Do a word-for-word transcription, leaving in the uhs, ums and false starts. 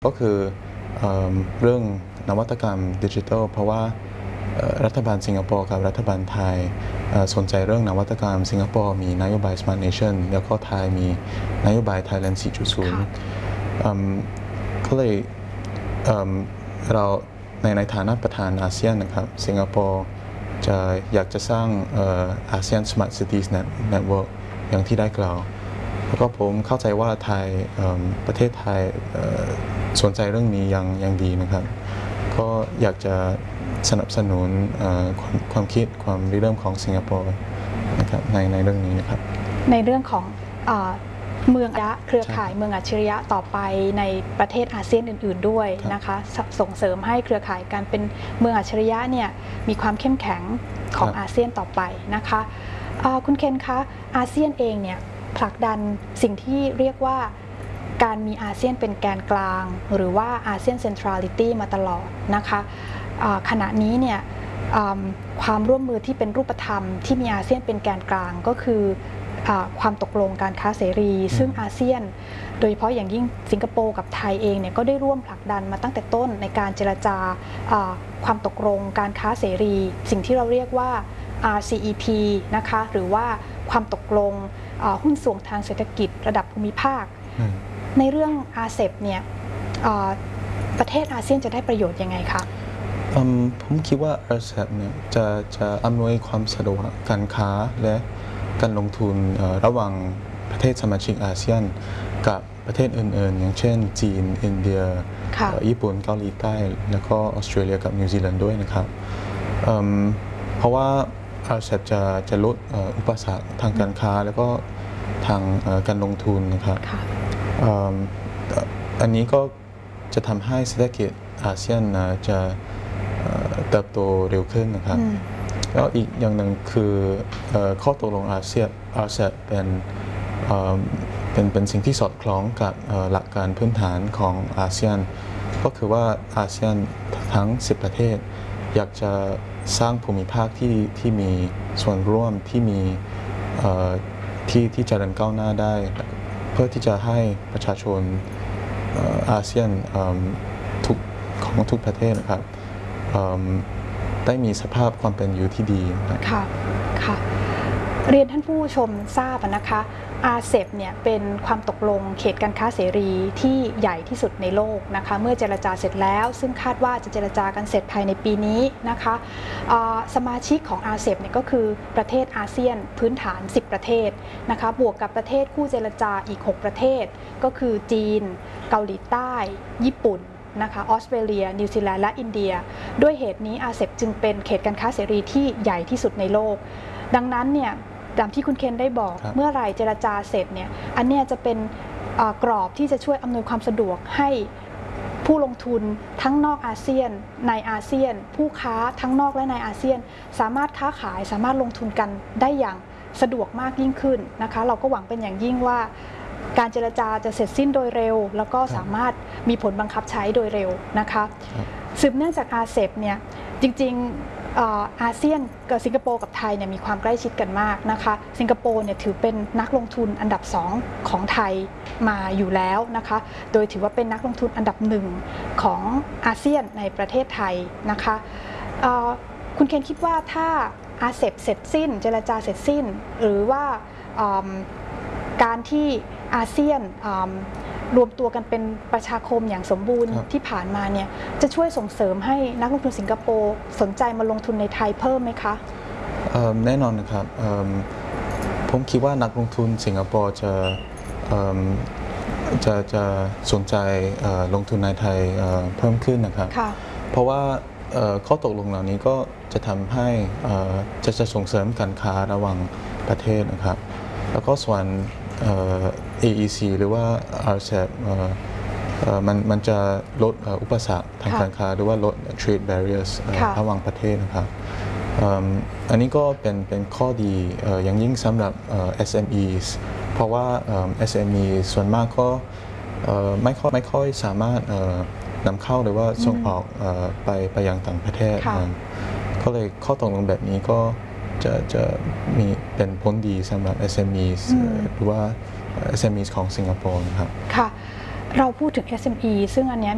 ก็คือเรื่องนวัตกรรมดิจิทัลเพราะว่ารัฐบาลสิงคโปร์กับรัฐบาลไทยสนใจเรื่องนวัตกรรมสิงคโปร์มีนโยบาย Smart Nation แล้วก็ไทยมีนโยบาย Thailand สี่จุดศูนย์ ก็เลยเราในในฐานะประธานอาเซียนนะครับสิงคโปร์จะอยากจะสร้างอาเซียน Smart Cities Network อย่างที่ได้กล่าวแล้วก็ผมเข้าใจว่าไทยประเทศไทยสนใจเรื่องนี้ยังยังดีนะครับก็อยากจะสนับสนุนความความคิดความริเริ่มของสิงคโปร์นะครับในในเรื่องนี้นะครับในเรื่องของเมืองระเครือข่ายเมืองอัจฉริยะต่อไปในประเทศอาเซียนอื่นๆด้วยนะคะส่งเสริมให้เครือข่ายการเป็นเมืองอัจฉริยะเนี่ยมีความเข้มแข็งของอาเซียนต่อไปนะคะคุณเคนคะอาเซียนเองเนี่ยผลักดันสิ่งที่เรียกว่าการมีอาเซียนเป็นแกนกลางหรือว่าอาเซียนเซ็นทรัลิตี้มาตลอดนะคะขณะนี้เนี่ยความร่วมมือที่เป็นรูปธรรมที่มีอาเซียนเป็นแกนกลางก็คือความตกลงการค้าเสรีซึ่งอาเซียนโดยเฉพาะอย่างยิ่งสิงคโปร์กับไทยเองเนี่ยก็ได้ร่วมผลักดันมาตั้งแต่ต้นในการเจรจาความตกลงการค้าเสรีสิ่งที่เราเรียกว่า อาร์ ซี อี พี นะคะหรือว่าความตกลงหุ้นส่วนทางเศรษฐกิจระดับภูมิภาคในเรื่อง อาร์ ซี อี พี เนี่ยประเทศอาเซียนจะได้ประโยชน์ยังไงคะผมคิดว่า อาร์ ซี อี พี เนี่ยจะจะอำนวยความสะดวกการค้าและการลงทุนระหว่างประเทศสมาชิกอาเซียนกับประเทศอื่นๆอย่างเช่นจีนอินเดียญี่ปุ่นเกาหลีใต้แล้วก็ออสเตรเลียกับนิวซีแลนด์ด้วยนะครับเพราะว่า อาร์ ซี อี พี จะจะลดอุปสรรคทางการค้าแล้วก็ทางการลงทุนนะครับอันนี้ก็จะทำให้เศรษฐกิจอาเซียนจะเติบโตเร็วขึ้นนะครับแล้วอีกอย่างหนึ่งคือข้อตกลงอาเซียน อาร์ ซี อี พี เป็นเป็นเป็นสิ่งที่สอดคล้องกับหลักการพื้นฐานของอาเซียนก็คือว่าอาเซียนทั้งสิบประเทศอยากจะสร้างภูมิภาคที่ที่มีส่วนร่วมที่มีที่ที่เจริญก้าวหน้าได้เพื่อที่จะให้ประชาชนอาเซียนทุกของทุกประเทศนะครับได้มีสภาพความเป็นอยู่ที่ดีค่ะค่ะเรียนท่านผู้ชมทราบนะคะ อาร์ ซี อี พี เนี่ยเป็นความตกลงเขตการค้าเสรีที่ใหญ่ที่สุดในโลกนะคะเมื่อเจรจาเสร็จแล้วซึ่งคาดว่าจะเจรจากันเสร็จภายในปีนี้นะคะสมาชิกของ อาร์ ซี อี พี เนี่ยก็คือประเทศอาเซียนพื้นฐานสิบประเทศนะคะบวกกับประเทศคู่เจรจาอีกหกประเทศก็คือจีนเกาหลีใต้ญี่ปุ่นนะคะออสเตรเลียนิวซีแลนด์และอินเดียด้วยเหตุนี้ อาร์ ซี อี พี จึงเป็นเขตการค้าเสรีที่ใหญ่ที่สุดในโลกดังนั้นเนี่ยตามที่คุณเคนได้บอกเมื่อไหร่เจรจาเสร็จเนี่ยอันนี้จะเป็นกรอบที่จะช่วยอำนวยความสะดวกให้ผู้ลงทุนทั้งนอกอาเซียนในอาเซียนผู้ค้าทั้งนอกและในอาเซียนสามารถค้าขายสามารถลงทุนกันได้อย่างสะดวกมากยิ่งขึ้นนะคะเราก็หวังเป็นอย่างยิ่งว่าการเจรจาจะเสร็จสิ้นโดยเร็วแล้วก็สามารถมีผลบังคับใช้โดยเร็วนะคะสืบเนื่องจาก อาร์ ซี อี พี เนี่ยจริงๆอาเซียนกับสิงคโปร์กับไทยเนี่ยมีความใกล้ชิดกันมากนะคะสิงคโปร์เนี่ยถือเป็นนักลงทุนอันดับสองของไทยมาอยู่แล้วนะคะโดยถือว่าเป็นนักลงทุนอันดับหนึ่งของอาเซียนในประเทศไทยนะคะคุณเคนคิดว่าถ้า อาร์ ซี อี พี เสร็จสิ้นเจรจาเสร็จสิ้นหรือว่าการที่อาเซียนรวมตัวกันเป็นประชาคมอย่างสมบูรณ์ที่ผ่านมาเนี่ยจะช่วยส่งเสริมให้นักลงทุนสิงคโปร์สนใจมาลงทุนในไทยเพิ่มไหมคะแน่นอนนะครับผมคิดว่านักลงทุนสิงคโปร์จะจะจะสนใจลงทุนในไทยเพิ่มขึ้นนะครับเพราะว่าข้อตกลงเหล่านี้ก็จะทำให้จะจะส่งเสริมการค้าระหว่างประเทศนะครับแล้วก็ส่วน เอ อี ซี หรือว่า อาร์ ซี อี พี มันมันจะลดอุปสรรคทางการค้าหรือว่าลด trade barriers ระหว่างประเทศนะครับอันนี้ก็เป็นเป็นข้อดีอย่างยิ่งสำหรับ เอส เอ็ม อี เพราะว่า เอส เอ็ม อี ส่วนมากก็ไม่ค่อยไม่ค่อยสามารถนำเข้าหรือว่าส่งออกไปไปยังต่างประเทศก็เลยข้อตกลงแบบนี้ก็จะจะมีเป็นผลดีสำหรับ เอส เอ็ม อี หรือว่า เอส เอ็ม อี ของสิงคโปร์นะครับค่ะเราพูดถึง เอส เอ็ม อี ซึ่งอันนี้